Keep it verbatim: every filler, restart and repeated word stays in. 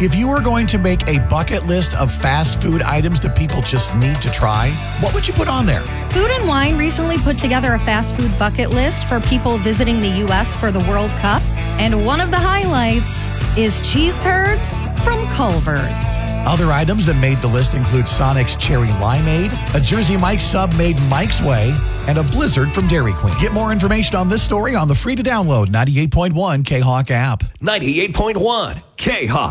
If you were going to make a bucket list of fast food items that people just need to try, what would you put on there? Food and Wine recently put together a fast food bucket list for people visiting the U S for the World Cup. And one of the highlights is cheese curds from Culver's. Other items that made the list include Sonic's Cherry Limeade, a Jersey Mike's sub made Mike's Way, and a Blizzard from Dairy Queen. Get more information on this story on the free-to-download ninety-eight point one K-Hawk app. ninety-eight point one K-Hawk.